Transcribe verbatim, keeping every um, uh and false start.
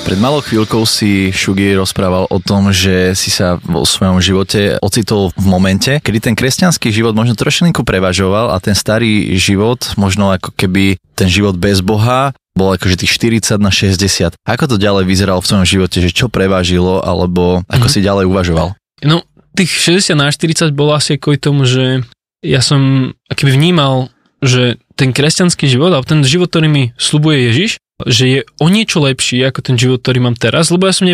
Pred malou chvíľkou si Šugi rozprával o tom, že si sa vo svojom živote ocitol v momente, kedy ten kresťanský život možno trošilinku prevažoval a ten starý život, možno ako keby ten život bez Boha, bol akože tých štyridsať na šesťdesiat. Ako to ďalej vyzeralo v tvojom živote, že čo prevážilo, alebo ako mm-hmm. si ďalej uvažoval? No, tých šesťdesiat na štyridsať bolo asi kvôli tomu, že ja som akoby vnímal, že ten kresťanský život, alebo ten život, ktorý mi sľubuje Ježiš, že je o niečo lepší ako ten život, ktorý mám teraz, lebo ja som